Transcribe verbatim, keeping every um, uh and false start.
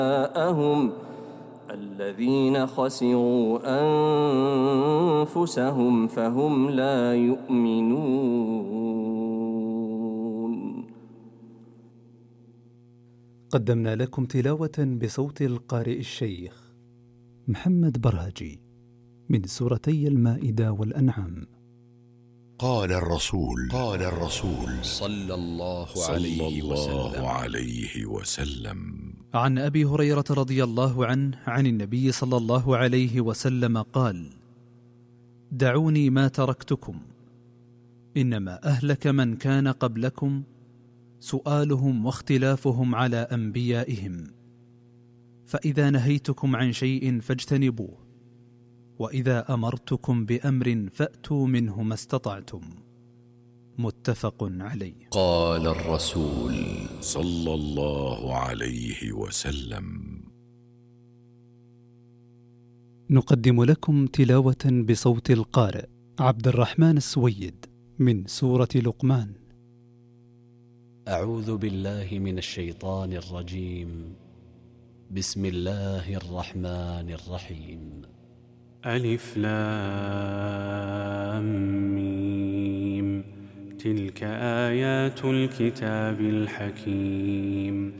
جاءهم الذين خسروا أنفسهم فهم لا يؤمنون. قدمنا لكم تلاوة بصوت القارئ الشيخ محمد برهجي من سورتي المائدة والأنعام. قال الرسول قال الرسول صلى الله عليه صلى الله وسلم عليه وسلم عن أبي هريرة رضي الله عنه عن النبي صلى الله عليه وسلم قال: دعوني ما تركتكم، إنما أهلك من كان قبلكم سؤالهم واختلافهم على أنبيائهم، فإذا نهيتكم عن شيء فاجتنبوه، وإذا أمرتكم بأمر فأتوا منه ما استطعتم. متفق عليه. قال الرسول صلى الله عليه وسلم. نقدم لكم تلاوة بصوت القارئ عبد الرحمن السويد من سورة لقمان. أعوذ بالله من الشيطان الرجيم. بسم الله الرحمن الرحيم. ألف لام ميم. تلك آيات الكتاب الحكيم.